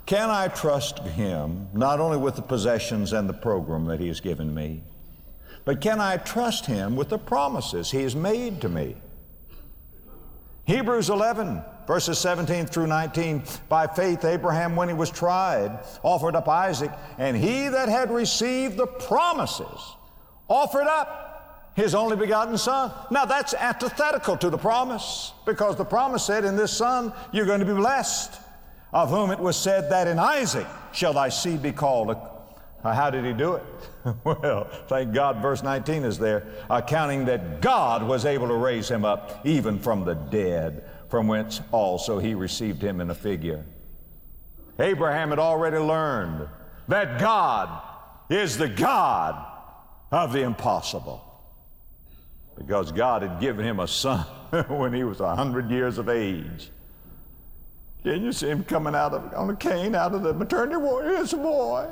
Can I trust Him not only with the possessions and the program that He has given me, but can I trust Him with the promises He has made to me? Hebrews 11, verses 17 through 19, by faith Abraham, when he was tried, offered up Isaac, and he that had received the promises offered up his only begotten son. Now that's antithetical to the promise, because the promise said, in this son you're going to be blessed, of whom it was said that in Isaac shall thy seed be called. How did he do it? Well, thank God verse 19 is there, accounting that God was able to raise him up even from the dead, from whence also he received him in a figure. Abraham had already learned that God is the God of the impossible, because God had given him a son when he was 100 years of age. Can you see him coming out on a cane out of the maternity ward? Here's a boy.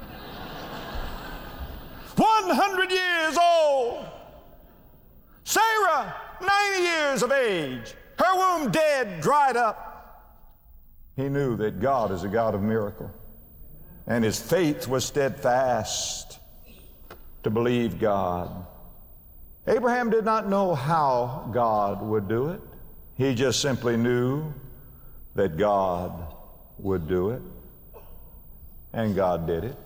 100 years old. Sarah, 90 years of age. Her womb dead, dried up. He knew that God is a God of miracle, and his faith was steadfast to believe God. Abraham did not know how God would do it. He just simply knew that God would do it, and God did it.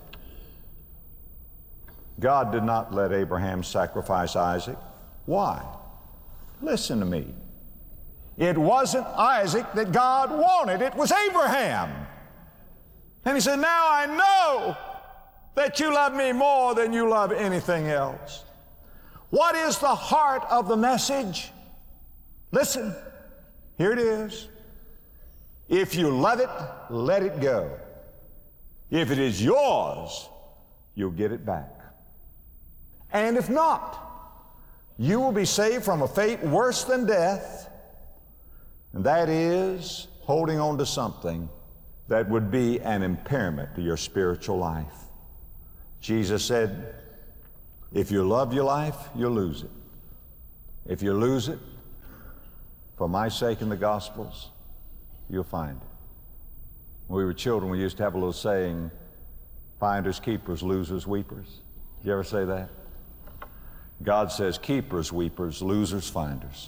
God did not let Abraham sacrifice Isaac. Why? Listen to me. It wasn't Isaac that God wanted, it was Abraham. And he said, now I know that you love me more than you love anything else. What is the heart of the message? Listen, here it is. If you love it, let it go. If it is yours, you'll get it back. And if not, you will be saved from a fate worse than death, and that is holding on to something that would be an impairment to your spiritual life. Jesus said, if you love your life, you'll lose it. If you lose it, for my sake and the gospel's, you'll find it. When we were children, we used to have a little saying, finders, keepers, losers, weepers. Did you ever say that? God says, keepers, weepers, losers, finders.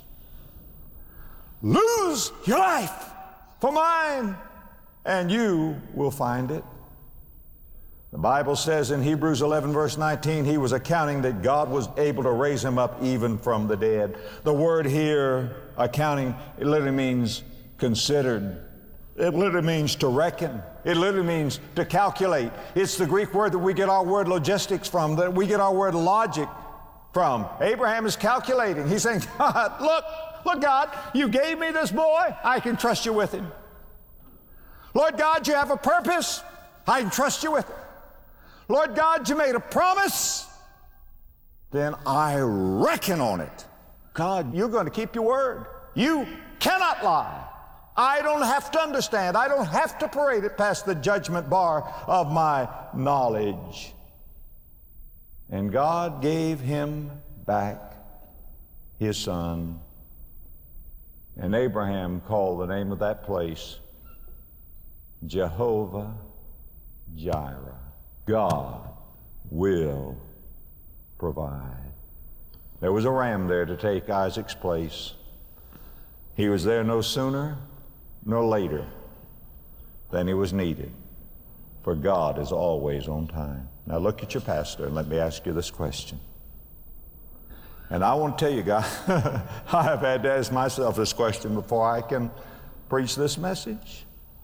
Lose your life for mine, and you will find it. The Bible says in Hebrews 11, verse 19, he was accounting that God was able to raise him up even from the dead. The word here, accounting, it literally means considered. It literally means to reckon. It literally means to calculate. It's the Greek word that we get our word logistics from, that we get our word logic from. Abraham is calculating. He's saying, God, look, God, you gave me this boy. I can trust you with him. Lord God, you have a purpose. I can trust you with it. Lord God, you made a promise. Then I reckon on it. God, you're going to keep your word. You cannot lie. I don't have to understand. I don't have to parade it past the judgment bar of my knowledge. And God gave him back his son. And Abraham called the name of that place Jehovah Jireh. God will provide. There was a ram there to take Isaac's place. He was there no sooner nor later than he was needed, for God is always on time. Now look at your pastor and let me ask you this question. And I want to tell you guys, I have had to ask myself this question before I can preach this message.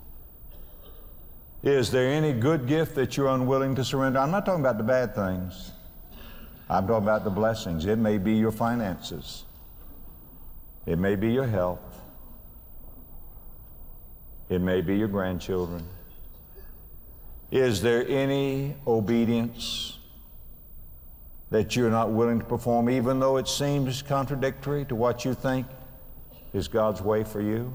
Is there any good gift that you're unwilling to surrender? I'm not talking about the bad things. I'm talking about the blessings. It may be your finances. It may be your health. It may be your grandchildren. Is there any obedience that you're not willing to perform, even though it seems contradictory to what you think is God's way for you?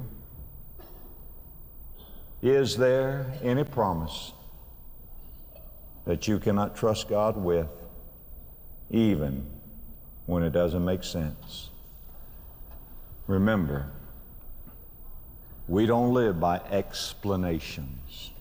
Is there any promise that you cannot trust God with, even when it doesn't make sense? Remember, we don't live by explanations.